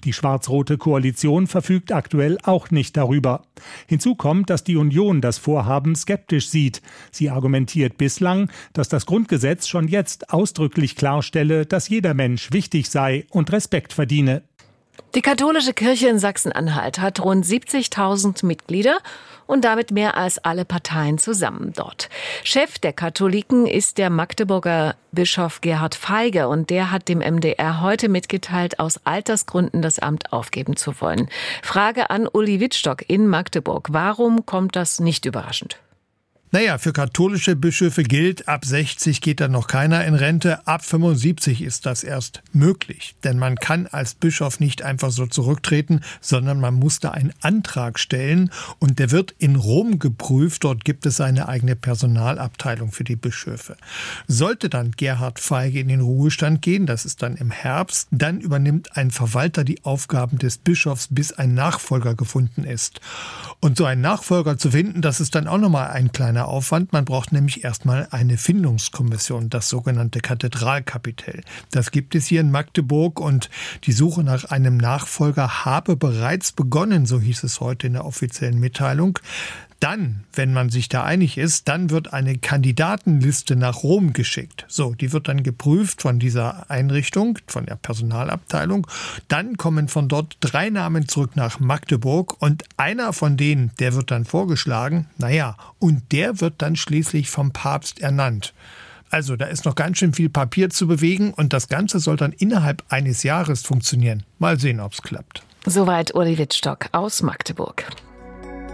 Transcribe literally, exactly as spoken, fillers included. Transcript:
Die schwarz-rote Koalition verfügt aktuell auch nicht darüber. Hinzu kommt, dass die Union das Vorhaben skeptisch sieht. Sie argumentiert bislang, dass das Grundgesetz schon jetzt ausdrücklich klarstelle, dass jeder Mensch wichtig sei und Respekt verdiene. Die katholische Kirche in Sachsen-Anhalt hat rund siebzigtausend Mitglieder und damit mehr als alle Parteien zusammen dort. Chef der Katholiken ist der Magdeburger Bischof Gerhard Feige und der hat dem M D R heute mitgeteilt, aus Altersgründen das Amt aufgeben zu wollen. Frage an Uli Wittstock in Magdeburg. Warum kommt das nicht überraschend? Naja, für katholische Bischöfe gilt, ab sechzig geht dann noch keiner in Rente, ab fünfundsiebzig ist das erst möglich. Denn man kann als Bischof nicht einfach so zurücktreten, sondern man muss da einen Antrag stellen und der wird in Rom geprüft. Dort gibt es eine eigene Personalabteilung für die Bischöfe. Sollte dann Gerhard Feige in den Ruhestand gehen, das ist dann im Herbst, dann übernimmt ein Verwalter die Aufgaben des Bischofs, bis ein Nachfolger gefunden ist. Und so einen Nachfolger zu finden, das ist dann auch nochmal ein kleiner Aufwand. Man braucht nämlich erstmal eine Findungskommission, das sogenannte Kathedralkapitel. Das gibt es hier in Magdeburg und die Suche nach einem Nachfolger habe bereits begonnen, so hieß es heute in der offiziellen Mitteilung. Dann, wenn man sich da einig ist, dann wird eine Kandidatenliste nach Rom geschickt. So, die wird dann geprüft von dieser Einrichtung, von der Personalabteilung. Dann kommen von dort drei Namen zurück nach Magdeburg und einer von denen, der wird dann vorgeschlagen. Naja, und der wird dann schließlich vom Papst ernannt. Also, da ist noch ganz schön viel Papier zu bewegen und das Ganze soll dann innerhalb eines Jahres funktionieren. Mal sehen, ob's klappt. Soweit Uli Wittstock aus Magdeburg.